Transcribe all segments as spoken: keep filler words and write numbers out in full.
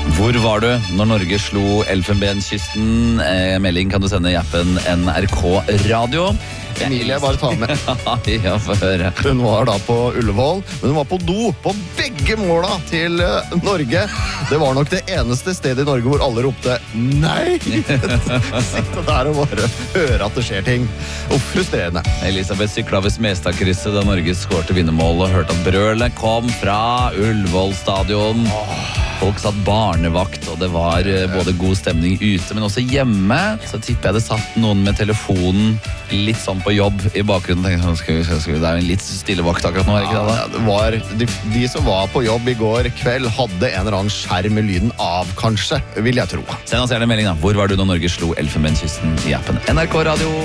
Hvor var du når Norge slo Elfenbenskysten? Eh, melding kan du sende i appen N R K Radio. Emilie, bare ta med. Ja, få høre. Hun var da på Ullevål, men hun var på do på begge måla til Norge. Det var nok det eneste stedet i Norge hvor alle ropte nei. Sitte der og bare høre at det skjer ting. Uff, frustrerende. Elisabeth sykla ved Smestadkrysset da Norge skårte vinnermål og hørte at brølet kom fra Ullevål stadion. Folk satt barnevakt, og det var både god stemning ute, men også hjemme. Så tipper jeg det satt noen med telefonen litt sånn på jobb i bakgrunnen. Skal vi, skal vi, det er jo en litt stille vakt akkurat nå, er ikke det da? Ja, det var, de, de som var på jobb i går kveld hadde en eller annen skjerm med lyden av, kanskje, vil jeg tro. Send oss gjerne en melding da. Hvor var du da Norge slo Elfenbenskysten i appen N R K Radio?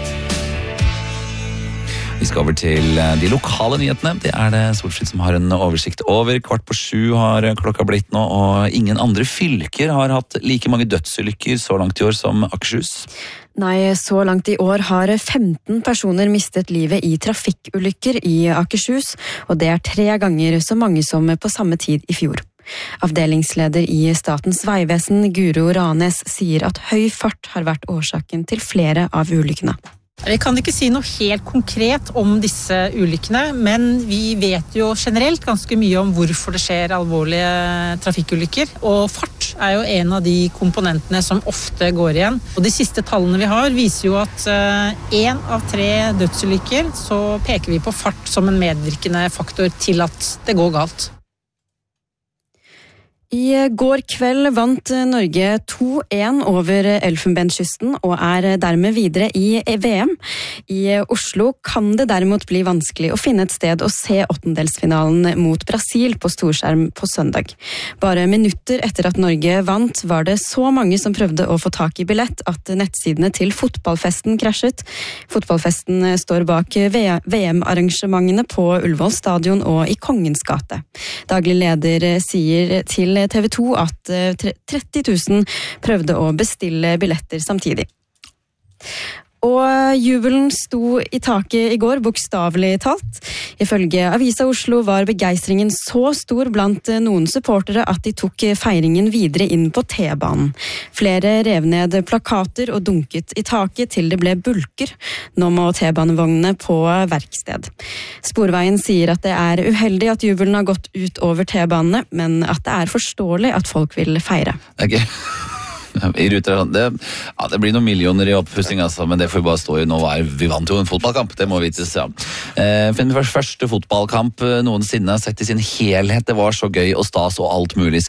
Vi skal over til de lokale nyhetene. Det er det Solfrid som har en oversikt over. Kvart på sju har klokka blitt nå, og ingen andre fylker har hatt like mange dødsulykker så langt i år som Akershus. Nei, så langt i år har femten personer mistet livet i trafikkulykker i Akershus, og det er tre ganger så mange som på samme tid i fjor. Avdelingsleder i Statens vegvesen, Guro Ranes, sier at høy fart har vært årsaken til flere av ulykkene. Vi kan ikke si noe helt konkret om disse ulykkene, men vi vet jo generelt ganske mye om hvorfor det skjer alvorlige trafikkulykker. Og fart er jo en av de komponentene som ofte går igjen. Og de siste tallene vi har viser jo at én av tre dødsulykker så peker vi på fart som en medvirkende faktor til at det går galt. I går kveld vant Norge to en over Elfenbenskysten og er dermed videre i V M. I Oslo kan det derimot bli vanskelig å finne et sted å se åttendelsfinalen mot Brasil på storskjerm på søndag. Bare minutter etter at Norge vant var det så mange som prøvde å få tak i billett at nettsidene til fotballfesten krasjet. Fotballfesten står bak V M-arrangementene på Ullevål stadion og i Kongens gate. Daglig leder sier til T V to at tretti tusen prøvde å bestille billetter samtidig. Og jubelen sto i taket i går, bokstavelig talt. Ifølge Avisa Oslo var begeistringen så stor blant noen supportere at de tok feiringen videre inn på T-banen. Flere rev ned plakater og dunket i taket til det ble bulker. Nå må T-banevognene på verksted. Sporveien sier at det er uheldig at jubelen har gått ut over T-banene, men at det er forståelig at folk vil feire. Okay. I ruter, det, ja, det blir noen millioner i oppussing, altså, men det får vi bare stå i. Nå var vi vant jo en fotballkamp, det må vites. Ja. Eh, for den første fotballkamp noensinne sett i sin helhet, det var så gøy og stas og alt mulig.